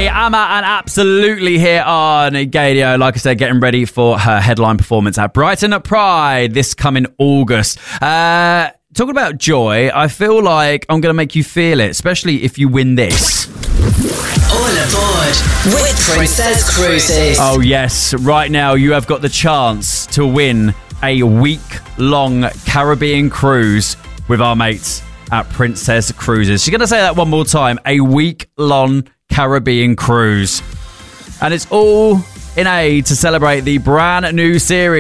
Amma, and absolutely here on Gaydio. Like I said, getting ready for her headline performance at Brighton at Pride this coming August. Talking about joy, I feel like I'm going to make you feel it, especially if you win this. All aboard with Princess Cruises. Oh yes, right now you have got the chance to win a week-long Caribbean cruise with our mates at Princess Cruises. She's going to say that one more time, a week-long Caribbean cruise. And it's all in aid to celebrate the brand new series